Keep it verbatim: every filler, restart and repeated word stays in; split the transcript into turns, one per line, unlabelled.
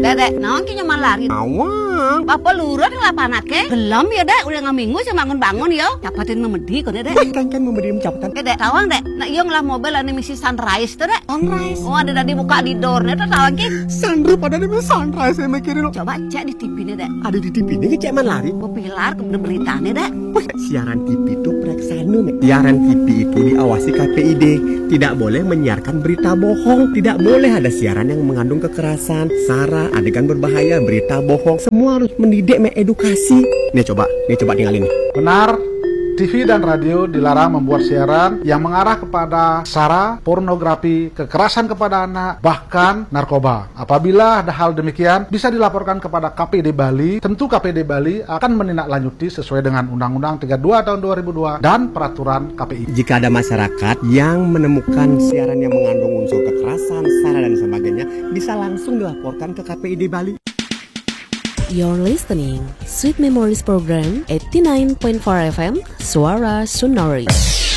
Dek, naon ki nyaman lari?
Awang.
Bapak lurut ngelapanake. Belum ya, Dek. Udah ngaminggu saya bangun-bangun ya. Capatin memedi kok, Dek.
Kan kan memberi mencapetan.
Eh, Dek, tawang, Dek. Nah, iya ngelah mobil ane misi Sunrise tuh, Dek.
Sunrise.
Oh, ada tadi buka di door-nya tuh tawang ki.
Sunroof ada di Sunrise saya mikirin.
Coba cek di T V nih, Dek.
Ada di T V ini ngecek man lari.
Oh, pilar ke berita nih, Dek.
Wah, siaran T V itu preksana, Mek. Siaran T V itu diawasi K P I D. Tidak boleh menyiarkan berita bohong. Tidak boleh ada siaran yang mengandung kekerasan, sara, adegan berbahaya, berita bohong. Semua harus mendidik, mengedukasi. Nih coba, nih coba tinggalin nih.
Benar, T V dan radio dilarang membuat siaran yang mengarah kepada sara, pornografi, kekerasan kepada anak, bahkan narkoba. Apabila ada hal demikian, bisa dilaporkan kepada K P I D Bali. Tentu K P I D Bali akan menindaklanjuti sesuai dengan Undang-Undang tiga puluh dua tahun dua ribu dua dan peraturan K P I.
Jika ada masyarakat yang menemukan siaran yang mengandung unsur kekerasan, sara dan sebagainya, bisa langsung dilaporkan ke K P I D Bali.
You're listening Sweet Memories Program eighty-nine point four F M Suara Sunari.